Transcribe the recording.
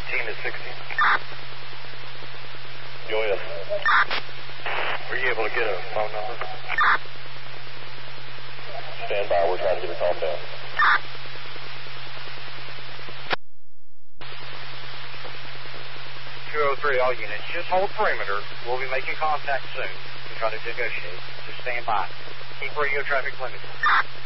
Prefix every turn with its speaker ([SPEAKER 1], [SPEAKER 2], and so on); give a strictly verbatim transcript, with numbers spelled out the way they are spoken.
[SPEAKER 1] eighteen to sixteen.
[SPEAKER 2] Go ahead.
[SPEAKER 1] Were you able to get a phone number?
[SPEAKER 2] Stand by. We're trying to get a calm down.
[SPEAKER 1] two oh three, all units. Just hold perimeter. We'll be making contact soon to try to negotiate. Just stand by. Keep radio traffic limited.